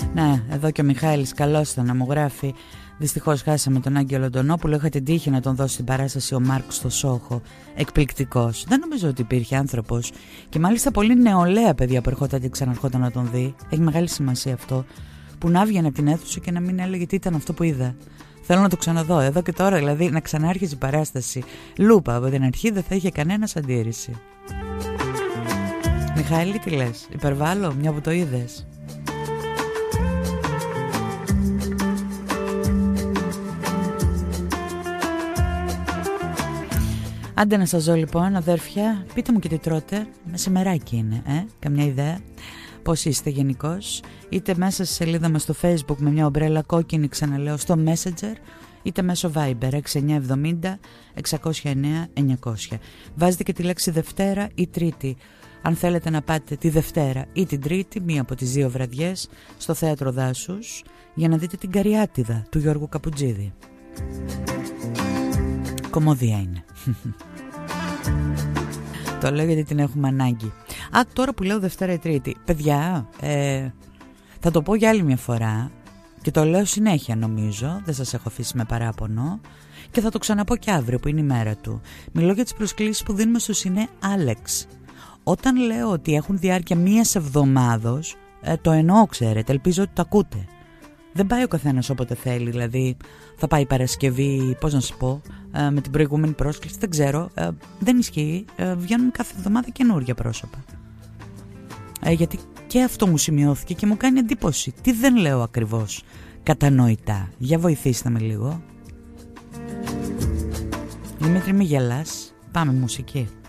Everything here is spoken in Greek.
Ναι, εδώ και ο Μιχάλης καλώς ήταν να μου γράφει. Δυστυχώς χάσαμε τον Άγγελο Αντωνόπουλο. Είχα την τύχη να τον δώσει στην παράσταση ο Μάρκος στο Σόχο. Εκπληκτικός. Δεν νομίζω ότι υπήρχε άνθρωπος. Και μάλιστα πολύ νεολαία παιδιά που ερχόταν και ξαναρχόταν να τον δει. Έχει μεγάλη σημασία αυτό. Που να βγαίνει από την αίθουσα και να μην έλεγε τι ήταν αυτό που είδα. Θέλω να το ξαναδώ εδώ και τώρα, δηλαδή να ξανάρχιζε η παράσταση. Λούπα από την αρχή, δεν θα είχε κανένας αντίρρηση. Μιχάλη, τι λες, υπερβάλλω μια που το είδες? Άντε να σας ζω λοιπόν, αδέρφια, πείτε μου και τι τρώτε. Μεσημεράκι είναι, καμιά ιδέα? Πώς είστε γενικώς? Είτε μέσα στη σελίδα μας στο Facebook με μια ομπρέλα κόκκινη, ξαναλέω, στο Messenger, είτε μέσω Viber 6970 609 900. Βάζετε και τη λέξη Δευτέρα ή Τρίτη. Αν θέλετε να πάτε τη Δευτέρα ή την Τρίτη, μία από τις δύο βραδιές, στο Θέατρο Δάσους, για να δείτε την Καριάτιδα του Γιώργου Καπουτζίδη. Κομμωδία είναι. Το λέω γιατί την έχουμε ανάγκη. Τώρα που λέω Δευτέρα ή Τρίτη, παιδιά, θα το πω για άλλη μια φορά και το λέω συνέχεια νομίζω, δεν σας έχω αφήσει με παράπονο και θα το ξαναπώ και αύριο που είναι η μέρα του. Μιλώ για τις προσκλήσεις που δίνουμε στο Σινέ Άλεξ. Όταν λέω ότι έχουν διάρκεια μίας εβδομάδος, το εννοώ, ξέρετε, ελπίζω ότι το ακούτε. Δεν πάει ο καθένας όποτε θέλει, δηλαδή θα πάει Παρασκευή, πώς να σας πω, με την προηγούμενη πρόσκληση, δεν ξέρω, δεν ισχύει, βγαίνουν κάθε εβδομάδα καινούργια πρόσωπα. Γιατί και αυτό μου σημειώθηκε και μου κάνει εντύπωση. Τι δεν λέω ακριβώς κατανοητά? Για βοηθήστε με λίγο. Δημήτρη, μη γελάς, πάμε μουσική.